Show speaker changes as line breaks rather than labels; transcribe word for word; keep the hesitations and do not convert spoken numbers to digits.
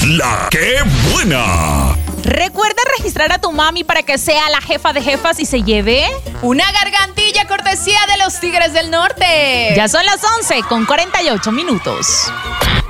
La que buena.
Recuerda registrar a tu mami para que sea la jefa de jefas y se lleve
una gargantilla cortesía de los Tigres del Norte.
Ya son las once con cuarenta y ocho minutos.